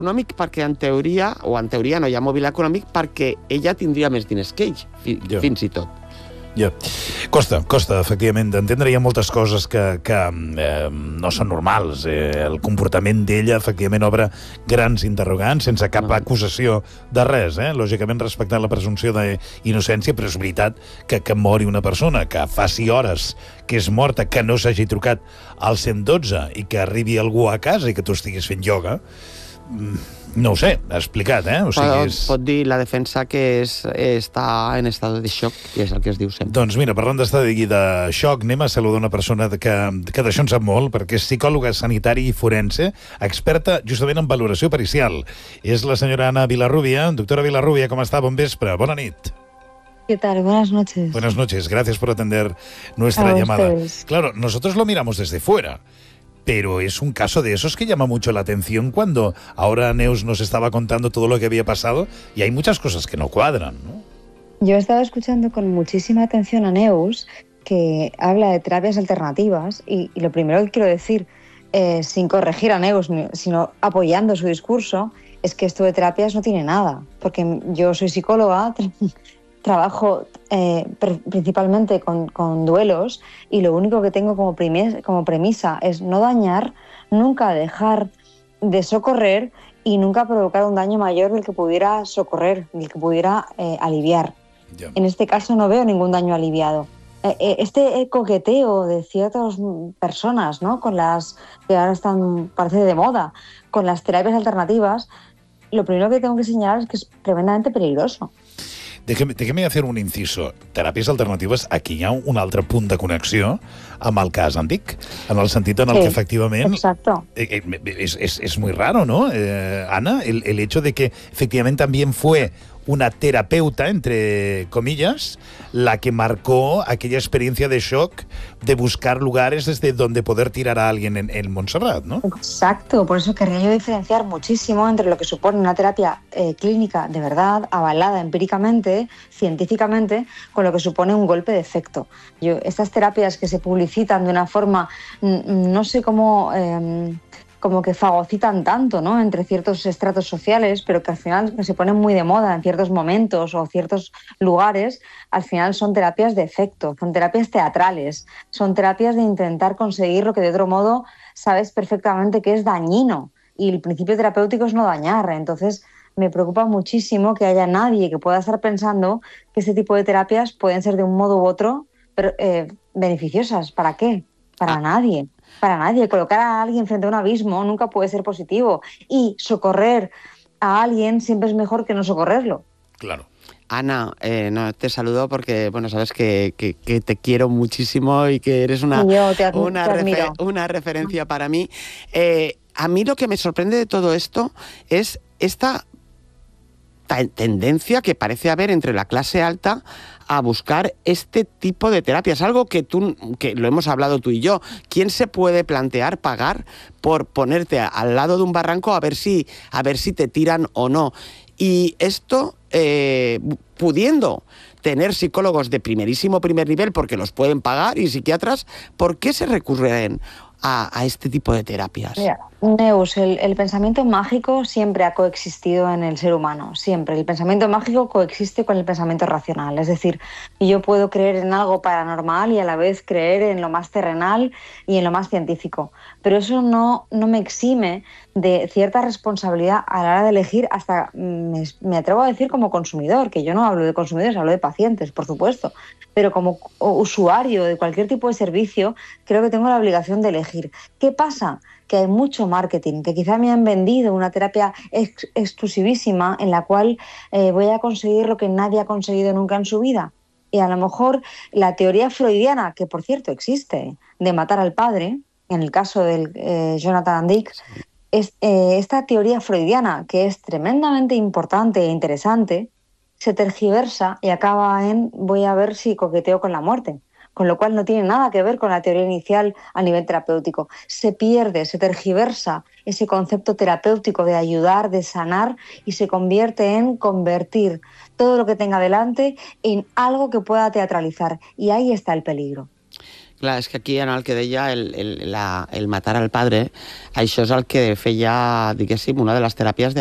econòmic perquè en teoria no hi ha mòbil econòmic perquè ella tindria més diners que ell, fins i tot. Ja. Costa, efectivament, d'entendre. Hi ha moltes coses que no són normals. El comportament d'ella, efectivament, obre grans interrogants, sense cap acusació de res. Lògicament, respectant la presumpció d'innocència, però és veritat que mori una persona, que faci hores que és morta, que no s'hagi trucat al 112 i que arribi algú a casa i que tu estiguis fent ioga, no ho sé, explicat, O sigui, pot dir la defensa que està en estat de xoc, que és el que es diu sempre. Doncs mira, parlant d'estat de xoc, anem a saludar una persona que d'això en sap molt, perquè és psicòloga sanitari i forense, experta justament en valoració pericial. És la senyora Ana Vilarrubia. Doctora Vilarrubia, ¿cómo está? Bon vespre, bona nit. ¿Qué tal? Buenas noches. Buenas noches, gracias por atender nuestra llamada. Ustedes. Claro, nosotros lo miramos desde fuera, pero es un caso de esos que llama mucho la atención cuando ahora Neus nos estaba contando todo lo que había pasado y hay muchas cosas que no cuadran, ¿no? Yo he estado escuchando con muchísima atención a Neus, que habla de terapias alternativas, y lo primero que quiero decir, sin corregir a Neus, sino apoyando su discurso, es que esto de terapias no tiene nada, porque yo soy psicóloga, trabajo principalmente con duelos, y lo único que tengo como premisa es no dañar, nunca dejar de socorrer y nunca provocar un daño mayor del que pudiera socorrer, del que pudiera aliviar. Yeah. En este caso no veo ningún daño aliviado. Este coqueteo de ciertas personas, ¿no?, con las que ahora están, parece de moda, con las terapias alternativas, lo primero que tengo que señalar es que es tremendamente peligroso. Deixa'm fer un inciso. Teràpies alternatives, aquí hi ha un altre punt de connexió amb el cas antic, en el sentit en el que efectivament... Exacto. Es muy raro, ¿no, Ana? El hecho de que efectivamente también fue una terapeuta, entre comillas, la que marcó aquella experiencia de shock de buscar lugares desde donde poder tirar a alguien en Montserrat, ¿no? Exacto, por eso querría yo diferenciar muchísimo entre lo que supone una terapia clínica de verdad, avalada empíricamente, científicamente, con lo que supone un golpe de efecto. Estas terapias que se publicitan de una forma, no sé cómo... como que fagocitan tanto, ¿no?, entre ciertos estratos sociales, pero que al final se ponen muy de moda en ciertos momentos o ciertos lugares, al final son terapias de efecto, son terapias teatrales, son terapias de intentar conseguir lo que de otro modo sabes perfectamente que es dañino, y el principio terapéutico es no dañar. Entonces me preocupa muchísimo que haya nadie que pueda estar pensando que este tipo de terapias pueden ser de un modo u otro pero, beneficiosas. ¿Para qué? Para nadie. Para nadie. Colocar a alguien frente a un abismo nunca puede ser positivo. Y socorrer a alguien siempre es mejor que no socorrerlo. Claro. Ana, no, te saludo porque, bueno, sabes que te quiero muchísimo y que eres una referencia para mí. A mí lo que me sorprende de todo esto es esta tendencia que parece haber entre la clase alta a buscar este tipo de terapias, algo que lo hemos hablado tú y yo. ¿Quién se puede plantear pagar por ponerte al lado de un barranco a ver si te tiran o no? Y esto, pudiendo tener psicólogos de primer nivel, porque los pueden pagar, y psiquiatras, ¿por qué se recurren a este tipo de terapias? Mira, Neus, el pensamiento mágico siempre ha coexistido en el ser humano, siempre. El pensamiento mágico coexiste con el pensamiento racional, es decir, yo puedo creer en algo paranormal y a la vez creer en lo más terrenal y en lo más científico, pero eso no me exime de cierta responsabilidad a la hora de elegir, hasta me atrevo a decir como consumidor, que yo no hablo de consumidores, hablo de pacientes, por supuesto, pero como usuario de cualquier tipo de servicio, creo que tengo la obligación de elegir. ¿Qué pasa? Que hay mucho marketing, que quizá me han vendido una terapia exclusivísima en la cual voy a conseguir lo que nadie ha conseguido nunca en su vida. Y a lo mejor la teoría freudiana, que por cierto existe, de matar al padre, en el caso del Jonathan Dick, esta teoría freudiana, que es tremendamente importante e interesante, se tergiversa y acaba en voy a ver si coqueteo con la muerte. Con lo cual no tiene nada que ver con la teoría inicial a nivel terapéutico. Se pierde, se tergiversa ese concepto terapéutico de ayudar, de sanar, y se convierte en convertir todo lo que tenga delante en algo que pueda teatralizar. Y ahí está el peligro. Clar, és que aquí en el que deia el matar al padre, això és el que feia, diguéssim, una de les teràpies